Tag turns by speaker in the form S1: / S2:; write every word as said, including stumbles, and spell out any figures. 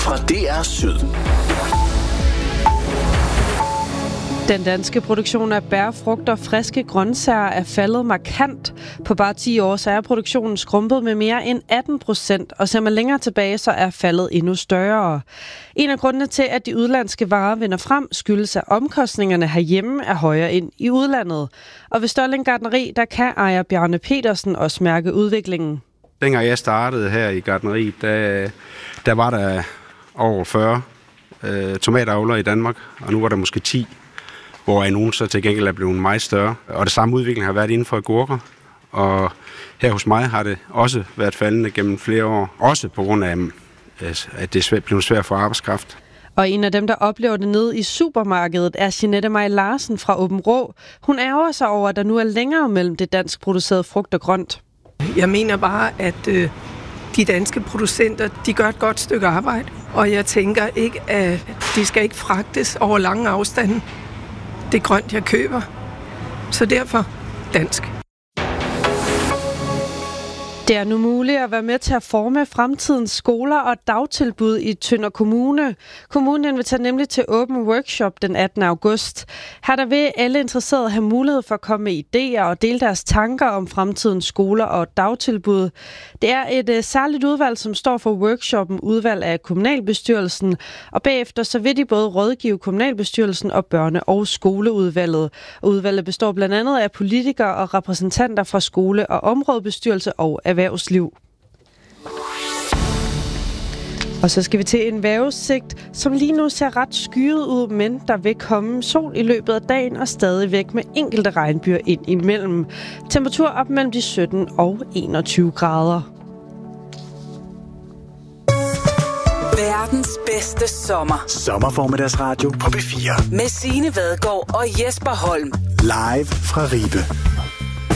S1: fra D R Syd.
S2: Den danske produktion af bær, frugt og friske grøntsager er faldet markant. På bare ti år så er produktionen skrumpet med mere end atten procent, og ser man længere tilbage, så er faldet endnu større. En af grundene til, at de udlandske varer vinder frem, skyldes, at omkostningerne herhjemme er højere end i udlandet. Og ved Størling Gartneri, der kan ejer Bjarne Petersen også mærke udviklingen.
S3: Dengang jeg startede her i gartneriet, der, der var der over fyrre øh, tomatavlere i Danmark, og nu var der måske ti. Hvor nogen så til gengæld er blevet meget større. Og det samme udvikling har været inden for agurker. Og her hos mig har det også været faldende gennem flere år. Også på grund af, at det er blevet svært for arbejdskraft.
S2: Og en af dem, der oplever det nede i supermarkedet, er Jeanette Maj Larsen fra Åben Rå. Hun ærger sig over, at der nu er længere mellem det dansk producerede frugt og grønt.
S4: Jeg mener bare, at øh, de danske producenter, de gør et godt stykke arbejde. Og jeg tænker ikke, at de skal ikke fragtes over lange afstande. Det er grønt, jeg køber. Så derfor dansk.
S2: Det er nu muligt at være med til at forme fremtidens skoler og dagtilbud i Tønder Kommune. Kommunen inviterer nemlig til åben workshop den attende august. Her der vil alle interesserede have mulighed for at komme med idéer og dele deres tanker om fremtidens skoler og dagtilbud. Det er et uh, særligt udvalg, som står for workshoppen, udvalg af kommunalbestyrelsen, og bagefter så vil de både rådgive kommunalbestyrelsen og børne- og skoleudvalget. Og udvalget består blandt andet af politikere og repræsentanter fra skole- og områdebestyrelse og erhvervsliv. Og så skal vi til en vejrudsigt, som lige nu ser ret skyet ud, men der vil komme sol i løbet af dagen og stadigvæk med enkelte regnbyer ind imellem. Temperatur op mellem de sytten og enogtyve grader.
S5: Verdens bedste sommer.
S1: Sommerformiddagsradio på B fire.
S5: Med Signe Vadgaard og Jesper Holm.
S1: Live fra Ribe.